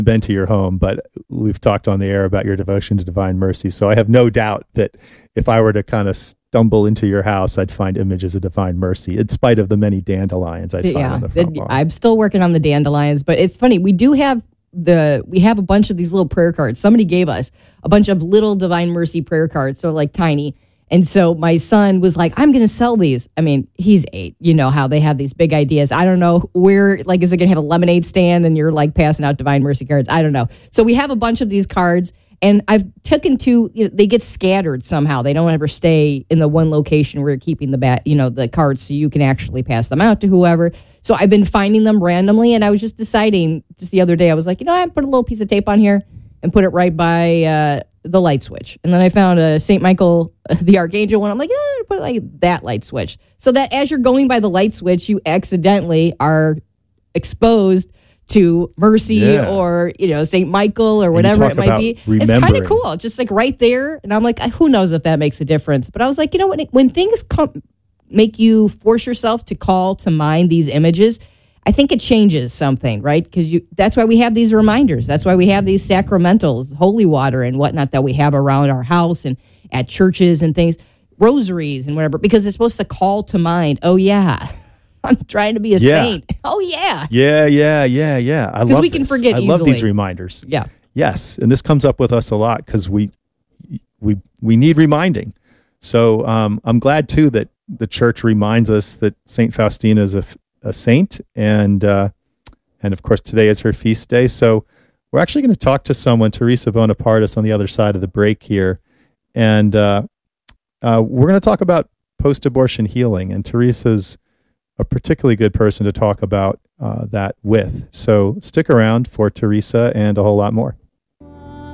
been to your home, but we've talked on the air about your devotion to divine mercy. So I have no doubt that if I were to kind of stumble into your house, I'd find images of divine mercy, in spite of the many dandelions I'd find on the front lawn. I'm still working on the dandelions, but it's funny. We have a bunch of these little prayer cards. Somebody gave us a bunch of little divine mercy prayer cards, so like tiny. And so my son was like, I'm going to sell these. I mean, he's 8. You know how they have these big ideas. I don't know where, like, is it going to have a lemonade stand and you're like passing out divine mercy cards? I don't know. So we have a bunch of these cards, and I've taken they get scattered somehow. They don't ever stay in the one location where you're keeping the cards so you can actually pass them out to whoever. So I've been finding them randomly, and I was just deciding just the other day, I was like, I put a little piece of tape on here and put it right by the light switch. And then I found a St. Michael, the Archangel one. I'm like, put it like that light switch. So that as you're going by the light switch, you accidentally are exposed to mercy or, St. Michael or whatever it might be. It's kind of cool. Just like right there. And I'm like, who knows if that makes a difference. But I was like, when things make you force yourself to call to mind these images, I think it changes something, right? Because that's why we have these reminders. That's why we have these sacramentals, holy water and whatnot that we have around our house and at churches and things, rosaries and whatever, because it's supposed to call to mind, oh, yeah, I'm trying to be a saint. Oh, yeah. Yeah. Because we can forget easily. I love these reminders. Yeah. Yes, and this comes up with us a lot because we need reminding. So I'm glad, too, that the church reminds us that St. Faustina is a saint, and of course today is her feast day. So we're actually going to talk to someone, Teresa Bonapartis, on the other side of the break here, and we're going to talk about post-abortion healing. And Teresa's a particularly good person to talk about that with. So stick around for Teresa and a whole lot more.